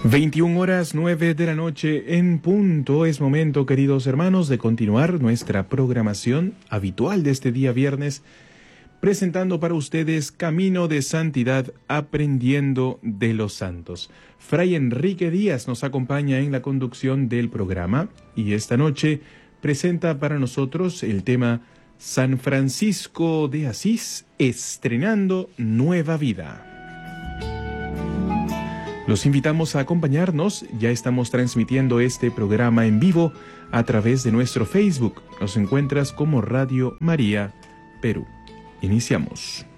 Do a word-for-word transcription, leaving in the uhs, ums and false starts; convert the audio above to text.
veintiuna horas nueve de la noche en punto. Es momento, queridos hermanos, de continuar nuestra programación habitual de este día viernes, presentando para ustedes Camino de Santidad, aprendiendo de los santos. Fray Enrique Díaz nos acompaña en la conducción del programa y esta noche presenta para nosotros el tema San Francisco de Asís, estrenando nueva vida. Los invitamos a acompañarnos. Ya estamos transmitiendo este programa en vivo a través de nuestro Facebook. Nos encuentras como Radio María Perú. Iniciamos.